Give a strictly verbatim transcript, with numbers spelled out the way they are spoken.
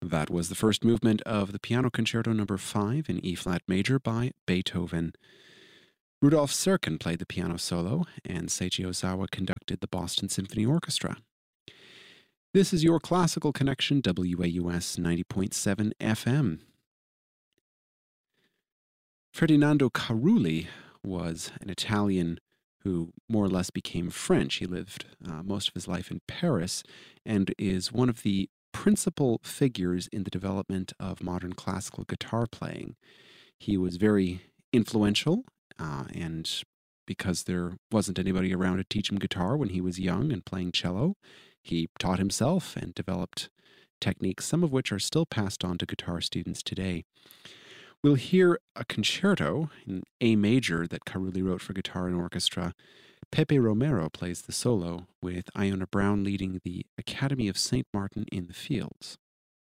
That was the first movement of the Piano Concerto Number five in E-flat major by Beethoven. Rudolf Serkin played the piano solo, and Seiji Ozawa conducted the Boston Symphony Orchestra. This is your Classical Connection, W A U S ninety point seven F M. Ferdinando Carulli was an Italian who more or less became French. He lived uh, most of his life in Paris and is one of the principal figures in the development of modern classical guitar playing. He was very influential, uh, and because there wasn't anybody around to teach him guitar when he was young and playing cello, he taught himself and developed techniques, some of which are still passed on to guitar students today. We'll hear a concerto in A major that Carulli wrote for guitar and orchestra. Pepe Romero plays the solo, with Iona Brown leading the Academy of Saint Martin in the Fields.